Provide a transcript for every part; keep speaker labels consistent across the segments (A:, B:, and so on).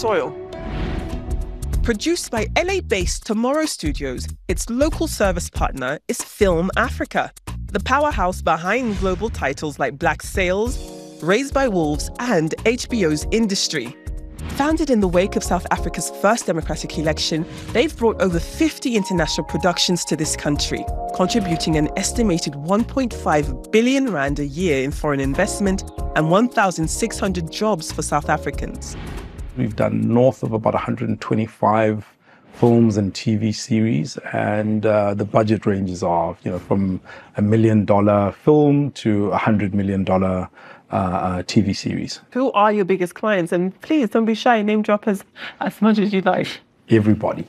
A: soil. Produced by LA-based Tomorrow Studios, its local service partner is Film Africa, the powerhouse behind global titles like Black Sails, Raised by Wolves, and HBO's Industry. Founded in the wake of South Africa's first democratic election, they've brought over 50 international productions to this country, contributing an estimated 1.5 billion rand a year in foreign investment and 1,600 jobs for South Africans.
B: We've done north of about 125 films and TV series, and the budget ranges are, from $1 million film to $100 million TV series.
A: Who are your biggest clients? And please don't be shy, name drop as much as you like.
B: Everybody.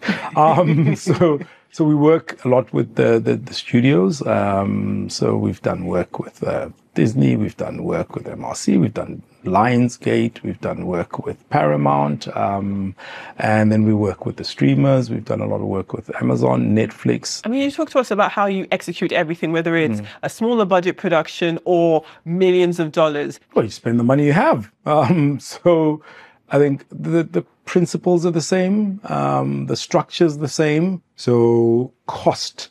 B: So we work a lot with the studios. So we've done work with Disney, we've done work with MRC, we've done Lionsgate, we've done work with Paramount, and then we work with the streamers. We've done a lot of work with Amazon, Netflix.
A: I mean, you talk to us about how you execute everything, whether it's a smaller budget production or millions of dollars.
B: Well, you spend the money you have. So I think the principles are the same, the structure's the same. So cost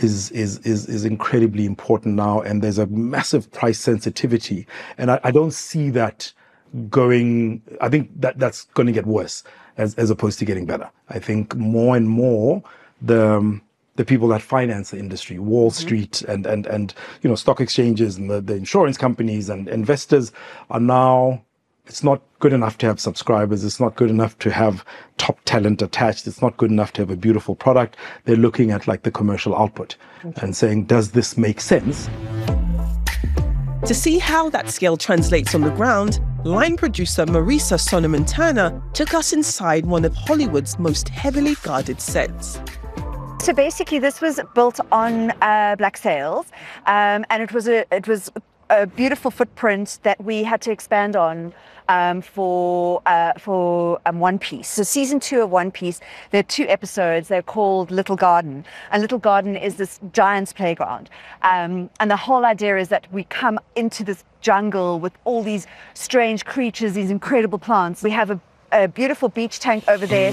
B: is incredibly important now, and there's a massive price sensitivity. And I don't see that going. I think that's going to get worse as opposed to getting better. I think more and more the people that finance the industry, Wall Street and stock exchanges and the insurance companies and investors are now. It's not good enough to have subscribers. It's not good enough to have top talent attached. It's not good enough to have a beautiful product. They're looking at the commercial output and saying, does this make sense?
A: To see how that scale translates on the ground, line producer Marisa Solomon-Turner took us inside one of Hollywood's most heavily guarded sets.
C: So basically, this was built on Black Sails, and it was a beautiful footprint that we had to expand on for One Piece. So season 2 of One Piece, there are 2 episodes. They're called Little Garden, and Little Garden is this giant's playground. And the whole idea is that we come into this jungle with all these strange creatures, these incredible plants. We have a beautiful beach tank over there.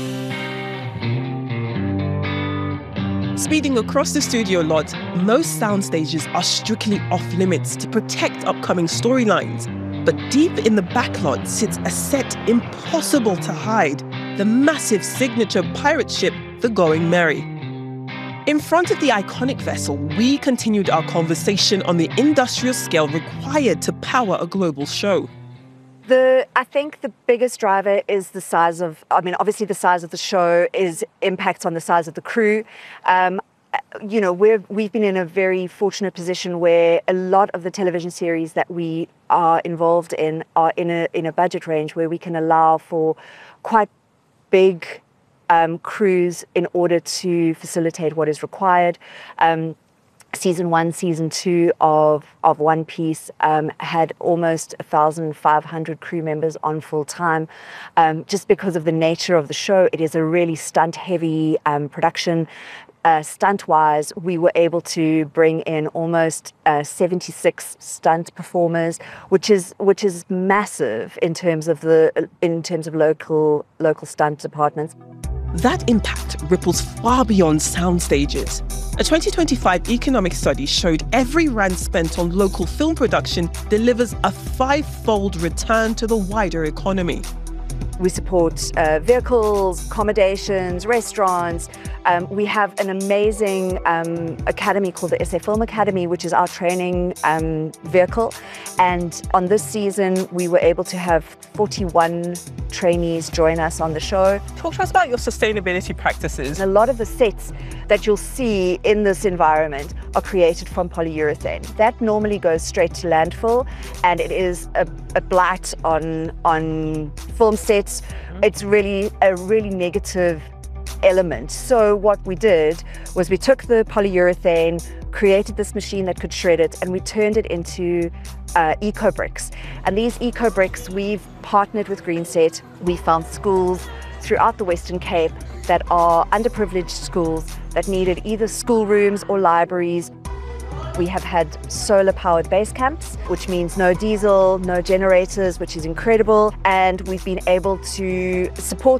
A: Speeding across the studio lot, most sound stages are strictly off limits to protect upcoming storylines. But deep in the backlot sits a set impossible to hide, the massive signature pirate ship, the Going Merry. In front of the iconic vessel, we continued our conversation on the industrial scale required to power a global show.
C: I think the biggest driver is the size of, obviously the size of the show impacts on the size of the crew. We've been in a very fortunate position where a lot of the television series that we are involved in are in a budget range where we can allow for quite big crews in order to facilitate what is required. Season 1, Season 2 of One Piece had almost 1,500 crew members on full time. Just because of the nature of the show, it is a really stunt-heavy production. Stunt-wise, we were able to bring in almost 76 stunt performers, which is massive in terms of local stunt departments.
A: That impact ripples far beyond sound stages. A 2025 economic study showed every rand spent on local film production delivers a 5-fold return to the wider economy.
C: We support vehicles, accommodations, restaurants. We have an amazing academy called the SA Film Academy, which is our training vehicle. And on this season, we were able to have 41 trainees join us on the show.
A: Talk to us about your sustainability practices.
C: A lot of the sets that you'll see in this environment are created from polyurethane. That normally goes straight to landfill, and it is a blight on film sets. It's really a negative element. So what we did was we took the polyurethane, created this machine that could shred it, and we turned it into eco bricks. And these eco bricks, we've partnered with Greenset. We found schools throughout the Western Cape that are underprivileged schools that needed either schoolrooms or libraries. We have had solar-powered base camps, which means no diesel, no generators, which is incredible. And we've been able to support